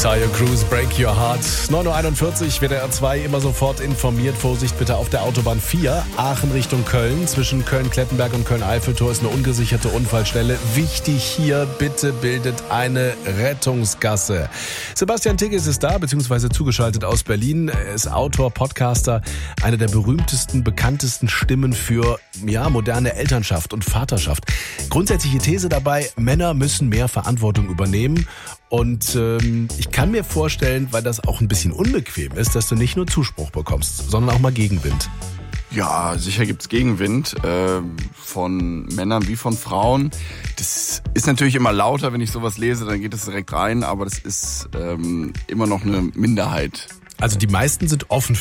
Tayo Cruz, Break Your Heart. 9.41 Uhr, WDR 2 immer sofort informiert. Vorsicht bitte auf der Autobahn 4, Aachen Richtung Köln. Zwischen Köln-Klettenberg und Köln-Eiffeltor ist eine ungesicherte Unfallstelle. Wichtig hier, bitte bildet eine Rettungsgasse. Sebastian Tigges ist da, beziehungsweise zugeschaltet aus Berlin. Er ist Autor, Podcaster, eine der berühmtesten, bekanntesten Stimmen für moderne Elternschaft und Vaterschaft. Grundsätzliche These dabei, Männer müssen mehr Verantwortung übernehmen. Und ich kann mir vorstellen, weil das auch ein bisschen unbequem ist, dass du nicht nur Zuspruch bekommst, sondern auch mal Gegenwind. Ja, sicher gibt's Gegenwind von Männern wie von Frauen. Das ist natürlich immer lauter, wenn ich sowas lese, dann geht es direkt rein, aber das ist immer noch eine Minderheit. Also die meisten sind offen